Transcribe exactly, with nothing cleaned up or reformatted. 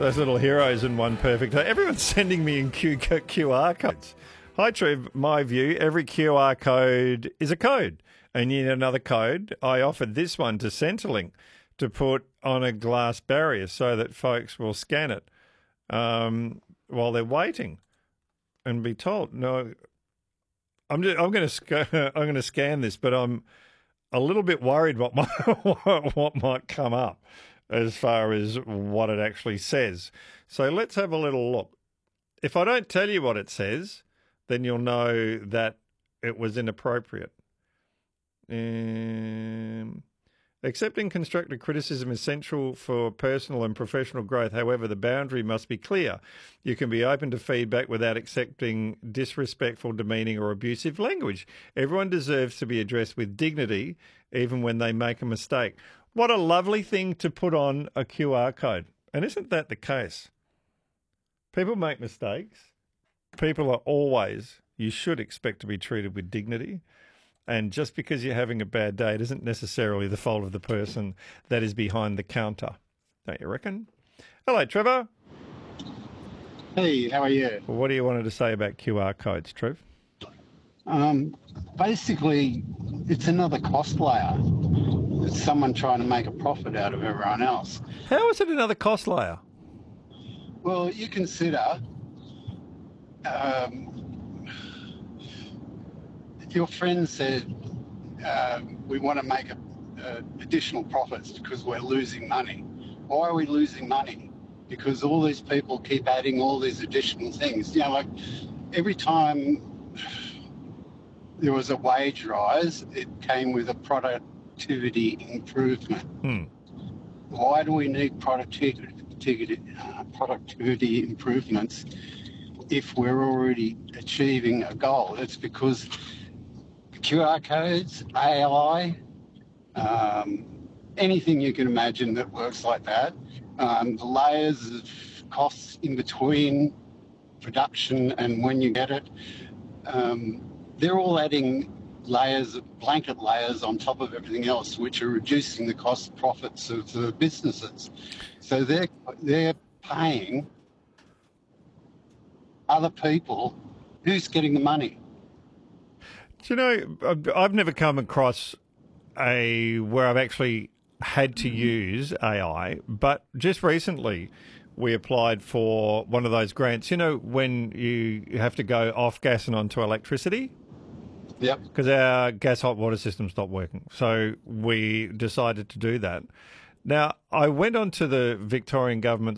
Those little heroes in one perfect. Everyone's sending me in Q- Q R codes. Hi, Trev. My view, every Q R code is a code. And you need another code. I offered this one to Centrelink to put on a glass barrier so that folks will scan it um, while they're waiting and be told. No, I'm just, I'm going to sc- I'm going to scan this, but I'm a little bit worried what might what might come up as far as what it actually says. So let's have a little look. If I don't tell you what it says, then you'll know that it was inappropriate. Um, accepting constructive criticism is essential for personal and professional growth. However, the boundary must be clear. You can be open to feedback without accepting disrespectful, demeaning or abusive language. Everyone deserves to be addressed with dignity, even when they make a mistake. What a lovely thing to put on a Q R code. And isn't that the case? People make mistakes. People are always, you should expect to be treated with dignity. And just because you're having a bad day, it isn't necessarily the fault of the person that is behind the counter. Don't you reckon? Hello, Trevor. Hey, how are you? Well, what do you wanted to say about Q R codes, Trev? Um, basically, it's another cost layer. It's someone trying to make a profit out of everyone else. How is it another cost layer? Well, you consider um, your friend said uh, we want to make a, uh, additional profits because we're losing money. Why are we losing money? Because all these people keep adding all these additional things. You know, like every time there was a wage rise, it came with a productivity improvement. Hmm. Why do we need productivity, uh, productivity improvements if we're already achieving a goal? It's because Q R codes, A I, um, anything you can imagine that works like that, um, the layers of costs in between production and when you get it, um, they're all adding layers, of blanket layers on top of everything else, which are reducing the cost profits of the businesses. So they're, they're paying other people. Who's getting the money? Do you know, I've never come across a where I've actually had to use A I, but just recently we applied for one of those grants. You know, when you have to go off gas and onto electricity? Yep. Because our gas hot water system stopped working. So we decided to do that. Now, I went onto the Victorian government's